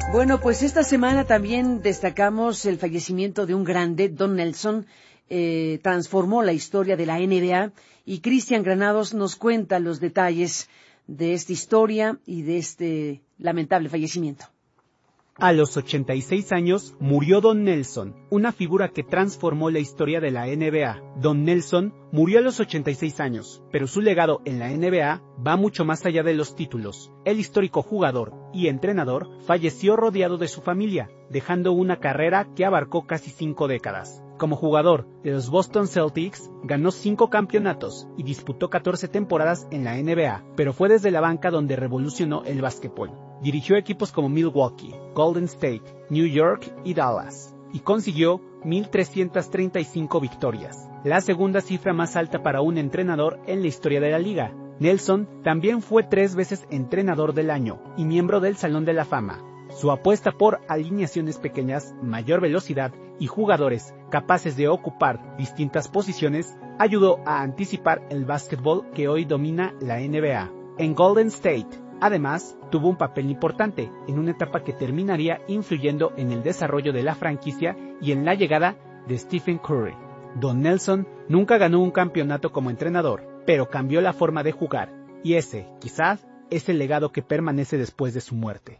Bueno, pues esta semana también destacamos el fallecimiento de un grande, Don Nelson. Transformó la historia de la NBA y Cristian Granados nos cuenta los detalles de esta historia y de este lamentable fallecimiento. A los 86 años murió Don Nelson, una figura que transformó la historia de la NBA. Don Nelson murió a los 86 años, pero su legado en la NBA va mucho más allá de los títulos. El histórico jugador y entrenador falleció rodeado de su familia, dejando una carrera que abarcó casi 5 décadas. Como jugador de los Boston Celtics, ganó 5 campeonatos y disputó 14 temporadas en la NBA, pero fue desde la banca donde revolucionó el básquetbol. Dirigió equipos como Milwaukee, Golden State, New York y Dallas, y consiguió 1,335 victorias, la segunda cifra más alta para un entrenador en la historia de la liga. Nelson también fue 3 veces entrenador del año y miembro del Salón de la Fama. Su apuesta por alineaciones pequeñas, mayor velocidad y jugadores capaces de ocupar distintas posiciones ayudó a anticipar el básquetbol que hoy domina la NBA. En Golden State, además, tuvo un papel importante en una etapa que terminaría influyendo en el desarrollo de la franquicia y en la llegada de Stephen Curry. Don Nelson nunca ganó un campeonato como entrenador, pero cambió la forma de jugar, y ese, quizás, es el legado que permanece después de su muerte.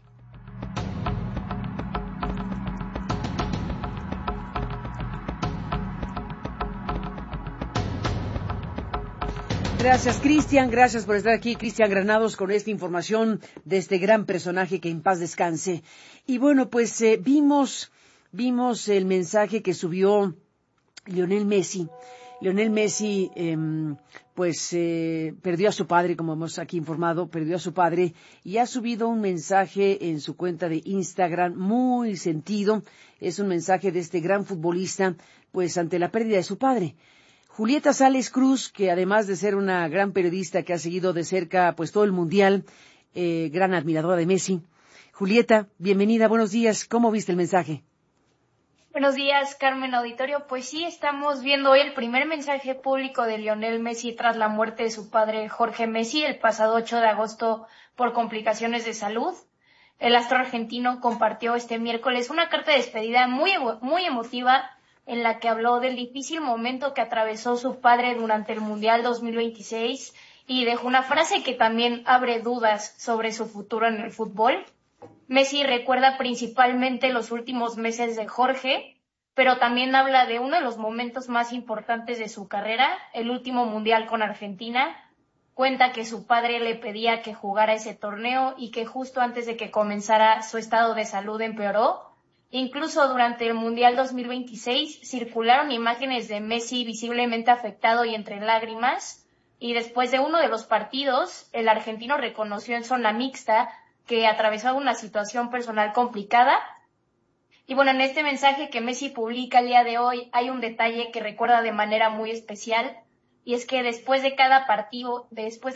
Gracias, Cristian. Gracias por estar aquí, Cristian Granados, con esta información de este gran personaje, que en paz descanse. Y bueno, pues vimos el mensaje que subió Lionel Messi. Lionel Messi, perdió a su padre, como hemos aquí informado, perdió a su padre y ha subido un mensaje en su cuenta de Instagram muy sentido. Es un mensaje de este gran futbolista, pues ante la pérdida de su padre. Julieta Sales Cruz, que además de ser una gran periodista que ha seguido de cerca pues todo el mundial, gran admiradora de Messi. Julieta, bienvenida, buenos días. ¿Cómo viste el mensaje? Buenos días, Carmen Auditorio. Pues sí, estamos viendo hoy el primer mensaje público de Lionel Messi tras la muerte de su padre Jorge Messi el pasado 8 de agosto por complicaciones de salud. El astro argentino compartió este miércoles una carta de despedida muy emotiva en la que habló del difícil momento que atravesó su padre durante el Mundial 2026 y dejó una frase que también abre dudas sobre su futuro en el fútbol. Messi recuerda principalmente los últimos meses de Jorge, pero también habla de uno de los momentos más importantes de su carrera, el último Mundial con Argentina. Cuenta que su padre le pedía que jugara ese torneo y que justo antes de que comenzara su estado de salud empeoró. Incluso durante el Mundial 2026 circularon imágenes de Messi visiblemente afectado y entre lágrimas, y después de uno de los partidos, el argentino reconoció en zona mixta que atravesaba una situación personal complicada. Y bueno, en este mensaje que Messi publica el día de hoy hay un detalle que recuerda de manera muy especial, y es que después de cada partido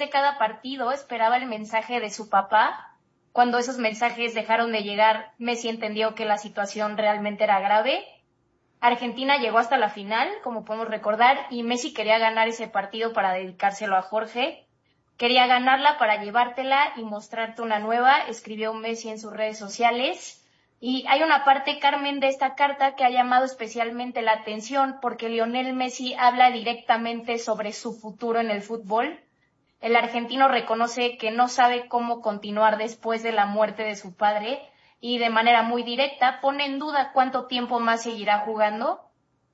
esperaba el mensaje de su papá. Cuando esos mensajes dejaron de llegar, Messi entendió que la situación realmente era grave. Argentina llegó hasta la final, como podemos recordar, y Messi quería ganar ese partido para dedicárselo a Jorge. Quería ganarla para llevártela y mostrarte una nueva, escribió Messi en sus redes sociales. Y hay una parte, Carmen, de esta carta que ha llamado especialmente la atención porque Lionel Messi habla directamente sobre su futuro en el fútbol. El argentino reconoce que no sabe cómo continuar después de la muerte de su padre y de manera muy directa pone en duda cuánto tiempo más seguirá jugando.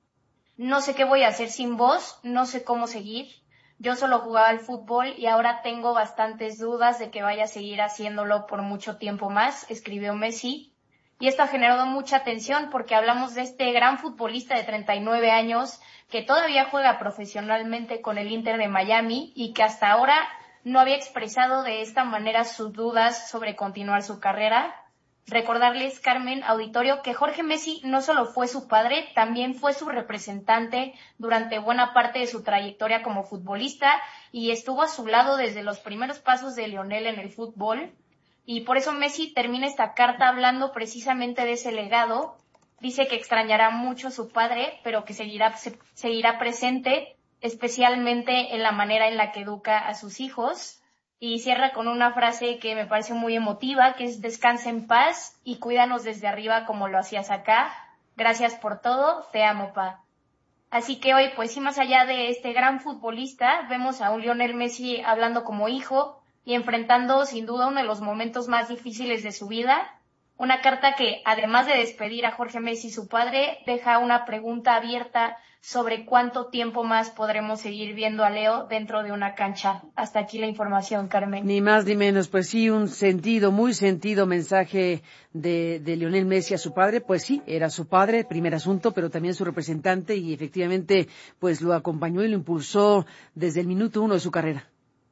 No sé qué voy a hacer sin vos, no sé cómo seguir. Yo solo jugaba al fútbol y ahora tengo bastantes dudas de que vaya a seguir haciéndolo por mucho tiempo más, escribió Messi. Y esto ha generado mucha atención porque hablamos de este gran futbolista de 39 años que todavía juega profesionalmente con el Inter de Miami y que hasta ahora no había expresado de esta manera sus dudas sobre continuar su carrera. Recordarles, Carmen Auditorio, que Jorge Messi no solo fue su padre, también fue su representante durante buena parte de su trayectoria como futbolista y estuvo a su lado desde los primeros pasos de Lionel en el fútbol. Y por eso Messi termina esta carta hablando precisamente de ese legado. Dice que extrañará mucho a su padre, pero que seguirá presente, especialmente en la manera en la que educa a sus hijos. y cierra con una frase que me parece muy emotiva, que es: descansa en paz y cuídanos desde arriba como lo hacías acá. Gracias por todo, te amo, pa. Así que hoy, pues sí, más allá de este gran futbolista, vemos a un Lionel Messi hablando como hijo y enfrentando sin duda uno de los momentos más difíciles de su vida. Una carta que, además de despedir a Jorge Messi, su padre, deja una pregunta abierta sobre cuánto tiempo más podremos seguir viendo a Leo dentro de una cancha. Hasta aquí la información, Carmen. Ni más ni menos, pues sí, un sentido, muy sentido mensaje de Lionel Messi a su padre. Pues sí, era su padre, primer asunto, pero también su representante, y efectivamente pues lo acompañó y lo impulsó desde el minuto 1 de su carrera.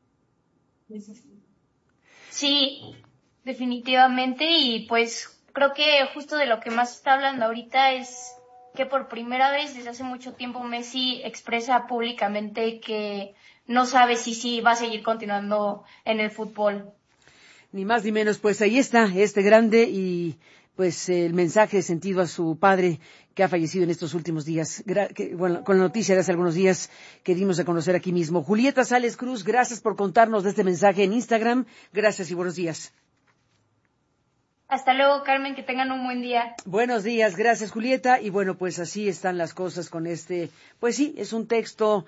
Sí, definitivamente, y pues creo que justo de lo que más está hablando ahorita es que por primera vez desde hace mucho tiempo Messi expresa públicamente que no sabe si va a seguir continuando en el fútbol. Ni más ni menos, pues ahí está, este grande, y pues el mensaje de sentido a su padre que ha fallecido en estos últimos días. Bueno, con la noticia de hace algunos días que dimos a conocer aquí mismo. Julieta Sales Cruz, gracias por contarnos de este mensaje en Instagram. Gracias y buenos días. Hasta luego, Carmen, que tengan un buen día. Buenos días, gracias, Julieta. Y bueno, pues así están las cosas con este, pues sí, es un texto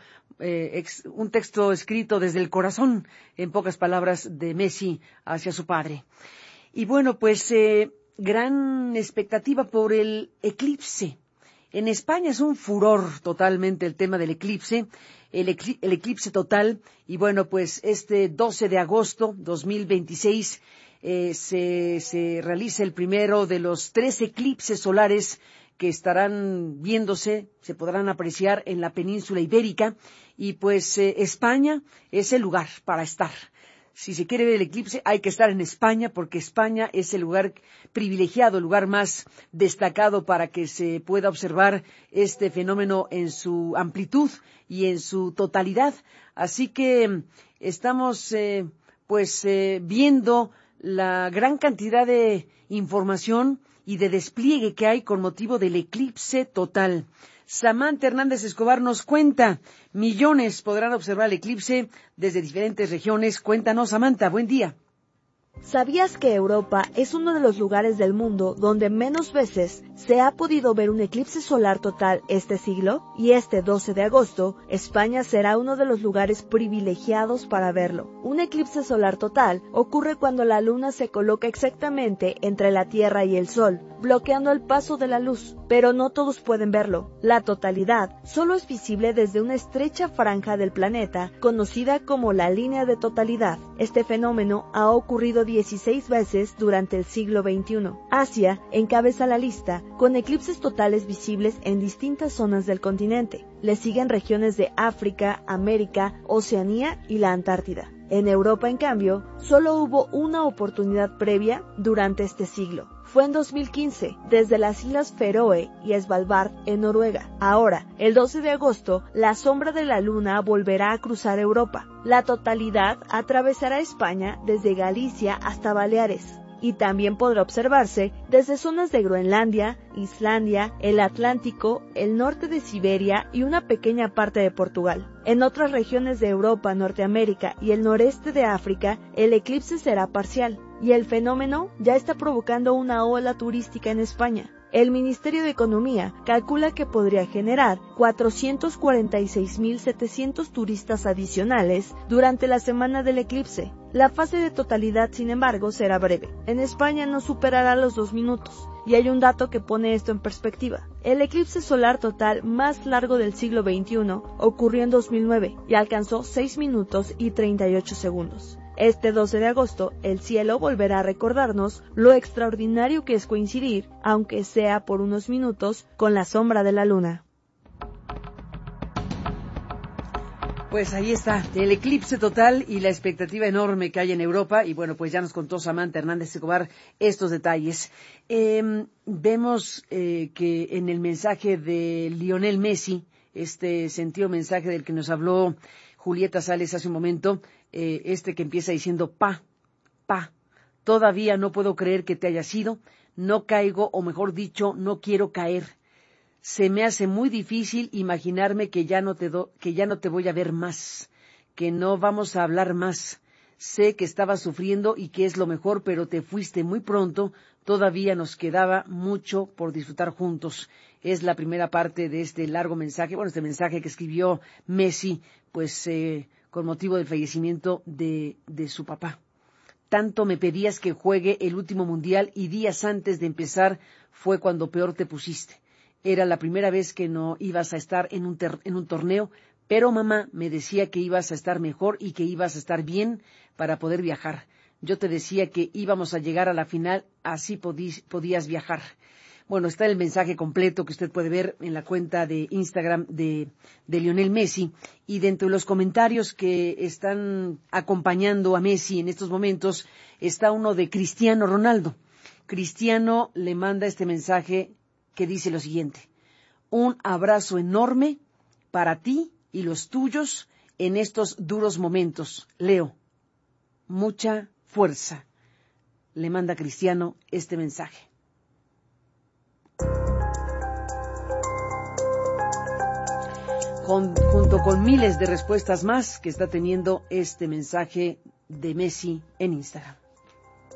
escrito desde el corazón, en pocas palabras, de Messi hacia su padre. Y bueno, pues gran expectativa por el eclipse. En España es un furor totalmente el tema del eclipse, el eclipse total. Y bueno, pues este 12 de agosto 2026 se realiza el primero de los 3 eclipses solares que estarán viéndose, se podrán apreciar en la península ibérica, y pues España es el lugar para estar. Si se quiere ver el eclipse, hay que estar en España, porque España es el lugar privilegiado, el lugar más destacado para que se pueda observar este fenómeno en su amplitud y en su totalidad. Así que estamos viendo la gran cantidad de información y de despliegue que hay con motivo del eclipse total. Samantha Hernández Escobar nos cuenta, millones podrán observar el eclipse desde diferentes regiones. Cuéntanos, Samantha, buen día. ¿Sabías que Europa es uno de los lugares del mundo donde menos veces se ha podido ver un eclipse solar total este siglo? Y este 12 de agosto, España será uno de los lugares privilegiados para verlo. Un eclipse solar total ocurre cuando la luna se coloca exactamente entre la Tierra y el Sol, bloqueando el paso de la luz, pero no todos pueden verlo. La totalidad solo es visible desde una estrecha franja del planeta, conocida como la línea de totalidad. Este fenómeno ha ocurrido 16 veces durante el siglo XXI. Asia encabeza la lista, con eclipses totales visibles en distintas zonas del continente. Le siguen regiones de África, América, Oceanía y la Antártida. En Europa, en cambio, solo hubo una oportunidad previa durante este siglo. Fue en 2015, desde las Islas Feroe y Svalbard, en Noruega. Ahora, el 12 de agosto, la sombra de la luna volverá a cruzar Europa. La totalidad atravesará España desde Galicia hasta Baleares, y también podrá observarse desde zonas de Groenlandia, Islandia, el Atlántico, el norte de Siberia y una pequeña parte de Portugal. En otras regiones de Europa, Norteamérica y el noreste de África, el eclipse será parcial, y el fenómeno ya está provocando una ola turística en España. El Ministerio de Economía calcula que podría generar 446.700 turistas adicionales durante la semana del eclipse. La fase de totalidad, sin embargo, será breve. En España no superará los 2 minutos. Y hay un dato que pone esto en perspectiva. El eclipse solar total más largo del siglo XXI ocurrió en 2009 y alcanzó 6 minutos y 38 segundos. Este 12 de agosto, el cielo volverá a recordarnos lo extraordinario que es coincidir, aunque sea por unos minutos, con la sombra de la luna. Pues ahí está, el eclipse total y la expectativa enorme que hay en Europa. Y bueno, pues ya nos contó Samantha Hernández Escobar estos detalles. Vemos que en el mensaje de Lionel Messi, este sentido mensaje del que nos habló Julieta Sales hace un momento, que empieza diciendo: pa, todavía no puedo creer que te hayas ido, no caigo, o mejor dicho, no quiero caer. Se me hace muy difícil imaginarme que ya no te voy a ver más, que no vamos a hablar más. Sé que estabas sufriendo y que es lo mejor, pero te fuiste muy pronto. Todavía nos quedaba mucho por disfrutar juntos. Es la primera parte de este largo mensaje, este mensaje que escribió Messi, pues con motivo del fallecimiento de su papá. Tanto me pedías que juegue el último mundial y días antes de empezar fue cuando peor te pusiste. Era la primera vez que no ibas a estar en un torneo, pero mamá me decía que ibas a estar mejor y que ibas a estar bien para poder viajar. Yo te decía que íbamos a llegar a la final, así podías viajar. Bueno, está el mensaje completo que usted puede ver en la cuenta de Instagram de Lionel Messi. Y dentro de los comentarios que están acompañando a Messi en estos momentos está uno de Cristiano Ronaldo. Cristiano le manda este mensaje que dice lo siguiente: un abrazo enorme para ti y los tuyos en estos duros momentos. Leo, mucha fuerza. Le manda Cristiano este mensaje. Junto con miles de respuestas más que está teniendo este mensaje de Messi en Instagram.